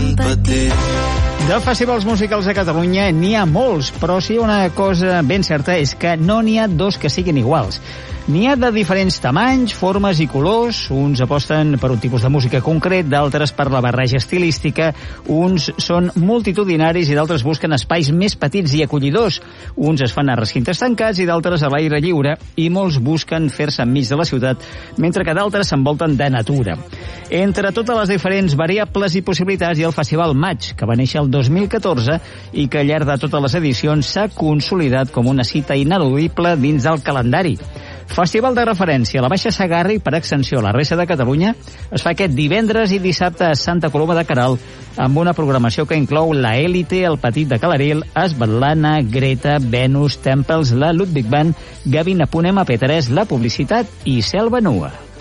tan petit. De festivals musicals a Catalunya n'hi ha molts, però sí una cosa ben certa és que no n'hi ha dos que siguin iguals. N'hi ha de diferents tamanys, formes i colors. Uns aposten per un tipus de música concret, d'altres per la barreja estilística. Uns són multitudinaris i d'altres busquen espais més petits i acollidors. Uns es fan a recintes tancats i d'altres a l'aire lliure, i molts busquen fer-se enmig de la ciutat, mentre que d'altres s'envolten de natura. Entre totes les diferents variables i possibilitats hi ha el Festival Maig, que va néixer el 2014 i que al llarg de totes les edicions s'ha consolidat com una cita ineludible dins del calendari. Festival de referència a la Baixa Segarra i per extensió a la resta de Catalunya es fa aquest divendres i dissabte a Santa Coloma de Queralt amb una programació que inclou la Élite, el Petit de Calaril, Svetlana, Greta, Venus, Temples, la Ludwig Band, Gavin Apunem a P3, la Publicitat i Selva Nua.